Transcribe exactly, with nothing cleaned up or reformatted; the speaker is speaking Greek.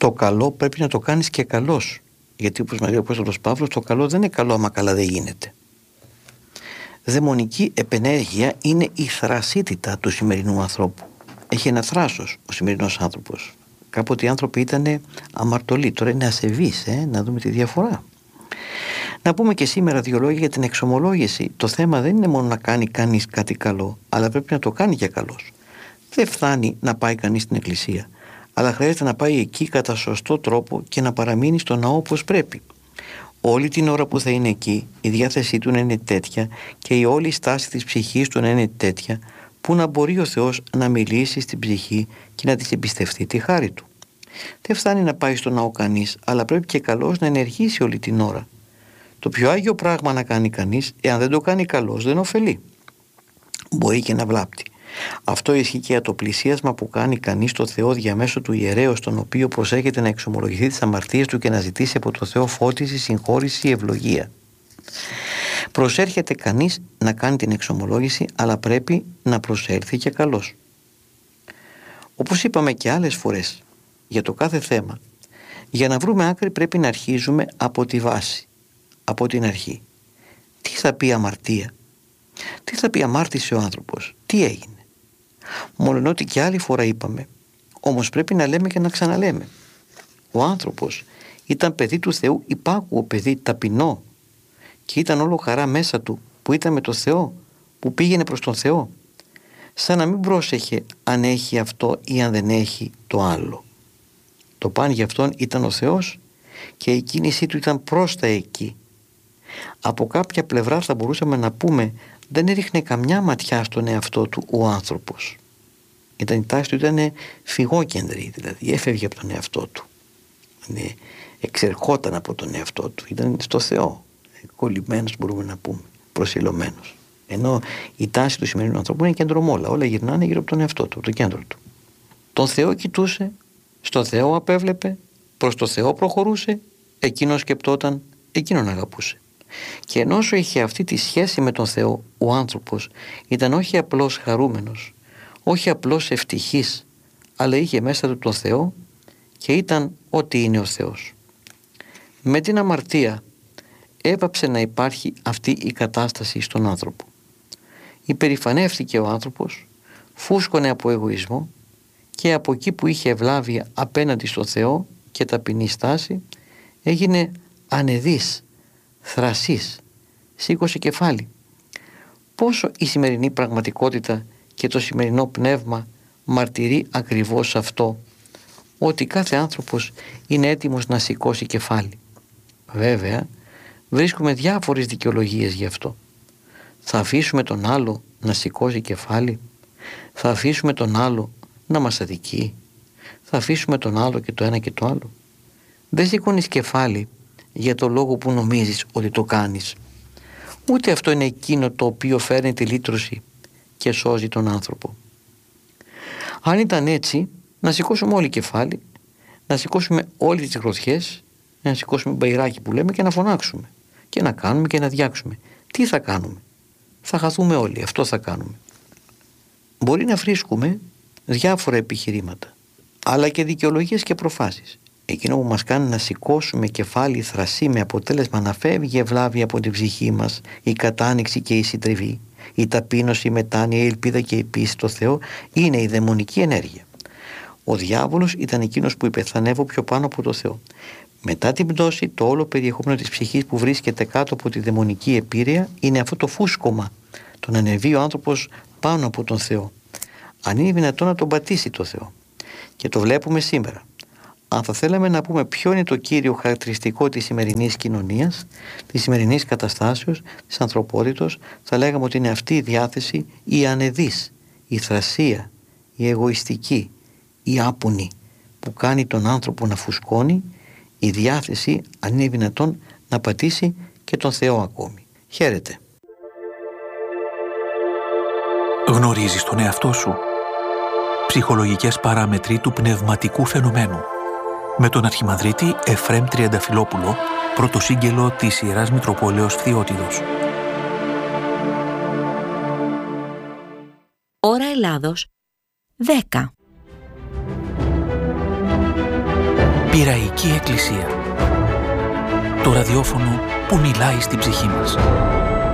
το καλό πρέπει να το κάνεις και καλός. Γιατί όπως μας λέει ο Απόστολος Παύλος, το καλό δεν είναι καλό άμα καλά δεν γίνεται. Δαιμονική επενέργεια είναι η θρασίτητα του σημερινού ανθρώπου. Έχει ένα θράσος ο σημερινός άνθρωπος. Κάποτε οι άνθρωποι ήταν αμαρτωλοί, τώρα είναι ασεβείς, ε? Να δούμε τη διαφορά. Να πούμε και σήμερα δύο λόγια για την εξομολόγηση. Το θέμα δεν είναι μόνο να κάνει κανείς κάτι καλό, αλλά πρέπει να το κάνει και καλός. Δεν φτάνει να πάει κανείς στην εκκλησία, αλλά χρειάζεται να πάει εκεί κατά σωστό τρόπο και να παραμείνει στο ναό όπως πρέπει. Όλη την ώρα που θα είναι εκεί, η διάθεσή του να είναι τέτοια και η όλη στάση της ψυχής του να είναι τέτοια, που να μπορεί ο Θεός να μιλήσει στην ψυχή και να της εμπιστευτεί τη χάρη του. Δεν φτάνει να πάει στο ναό κανείς, αλλά πρέπει και καλώς να ενεργήσει όλη την ώρα. Το πιο άγιο πράγμα να κάνει κανείς, εάν δεν το κάνει καλώς, δεν ωφελεί. Μπορεί και να βλάπτει. Αυτό ισχύει και για το πλησίασμα που κάνει κανείς στο Θεό διαμέσου του ιερέως, τον οποίο προσέχεται να εξομολογηθεί τις αμαρτίες του και να ζητήσει από το Θεό φώτιση, συγχώρηση, ευλογία. Προσέρχεται κανείς να κάνει την εξομολόγηση, αλλά πρέπει να προσέλθει και καλώς. Όπως είπαμε και άλλες φορές για το κάθε θέμα, για να βρούμε άκρη πρέπει να αρχίζουμε από τη βάση, από την αρχή. Τι θα πει αμαρτία? Τι θα πει αμάρτησε ο άνθρωπος? Τι έγινε? Μόλον ότι και άλλη φορά είπαμε, όμως πρέπει να λέμε και να ξαναλέμε. Ο άνθρωπος ήταν παιδί του Θεού, υπάκουο παιδί, ταπεινό, και ήταν όλο χαρά μέσα του που ήταν με το Θεό, που πήγαινε προς τον Θεό, σαν να μην πρόσεχε αν έχει αυτό ή αν δεν έχει το άλλο. Το παν για αυτόν ήταν ο Θεός και η κίνησή του ήταν προς τα εκεί. Από κάποια πλευρά θα μπορούσαμε να πούμε, δεν έριχνε καμιά ματιά στον εαυτό του ο άνθρωπος. Ήταν, η τάση του ήταν φυγόκεντρη, δηλαδή έφευγε από τον εαυτό του. Ναι, εξερχόταν από τον εαυτό του, ήταν στο Θεό, κολλημένος μπορούμε να πούμε, προσιλωμένος. Ενώ η τάση του σημερινού ανθρώπου είναι κεντρομόλα, όλα γυρνάνε γύρω από τον εαυτό του, από το κέντρο του. Τον Θεό κοιτούσε, στον Θεό απέβλεπε, προς το Θεό προχωρούσε, εκείνος σκεπτόταν, εκείνον αγαπούσε. Και ενώ όσο είχε αυτή τη σχέση με τον Θεό, ο άνθρωπος ήταν όχι απλώς χαρούμενος, όχι απλώς ευτυχής, αλλά είχε μέσα του τον Θεό και ήταν ό,τι είναι ο Θεός. Με την αμαρτία έπαψε να υπάρχει αυτή η κατάσταση στον άνθρωπο. Υπερηφανεύτηκε ο άνθρωπος, φούσκωνε από εγωισμό και από εκεί που είχε ευλάβεια απέναντι στο Θεό και ταπεινή στάση, έγινε ανεδής, θρασής, σήκωσε κεφάλι. Πόσο η σημερινή πραγματικότητα και το σημερινό πνεύμα μαρτυρεί ακριβώς αυτό, ότι κάθε άνθρωπος είναι έτοιμος να σηκώσει κεφάλι. Βέβαια, βρίσκουμε διάφορες δικαιολογίες γι' αυτό. Θα αφήσουμε τον άλλο να σηκώσει κεφάλι, θα αφήσουμε τον άλλο να μας αδικεί, θα αφήσουμε τον άλλο και το ένα και το άλλο. Δεν σηκώνεις κεφάλι για το λόγο που νομίζεις ότι το κάνεις. Ούτε αυτό είναι εκείνο το οποίο φέρνει τη λύτρωση και σώζει τον άνθρωπο. Αν ήταν έτσι, να σηκώσουμε όλοι κεφάλι, να σηκώσουμε όλες τις γροθιές, να σηκώσουμε μπαϊράκι που λέμε και να φωνάξουμε και να κάνουμε και να διάξουμε. Τι θα κάνουμε? Θα χαθούμε όλοι, αυτό θα κάνουμε. Μπορεί να βρίσκουμε διάφορα επιχειρήματα, αλλά και δικαιολογίες και προφάσεις. Εκείνο που μας κάνει να σηκώσουμε κεφάλι θρασί με αποτέλεσμα να φεύγει ευλάβεια από την ψυχή μας, η κατάνοιξη και η συντριβή, η ταπείνωση, η μετάνοια, η ελπίδα και η πίστη στο Θεό, είναι η δαιμονική ενέργεια. Ο διάβολος ήταν εκείνος που είπε θα ανέβω πιο πάνω από το Θεό. Μετά την πτώση, το όλο περιεχόμενο της ψυχής που βρίσκεται κάτω από τη δαιμονική επίρρεια είναι αυτό το φούσκωμα, το να ανεβεί ο άνθρωπος πάνω από τον Θεό. Αν είναι δυνατόν να τον πατήσει το Θεό. Και το βλέπουμε σήμερα. Αν θα θέλαμε να πούμε ποιο είναι το κύριο χαρακτηριστικό της σημερινής κοινωνίας, της σημερινής καταστάσεως, της ανθρωπότητος, θα λέγαμε ότι είναι αυτή η διάθεση, η ανεδής, η θρασία, η εγωιστική, η άπουνη, που κάνει τον άνθρωπο να φουσκώνει, η διάθεση, αν είναι δυνατόν, να πατήσει και τον Θεό ακόμη. Χαίρετε. Γνωρίζεις τον εαυτό σου? Ψυχολογικές παράμετροι του πνευματικού φαινομένου. Με τον Αρχιμανδρίτη Εφραίμ Τριανταφυλόπουλο, πρωτοσύγγελο της Ιεράς Μητροπόλεως Φθιώτιδος. Ώρα Ελλάδος, δέκα. Πειραϊκή Εκκλησία. Το ραδιόφωνο που μιλάει στην ψυχή μας.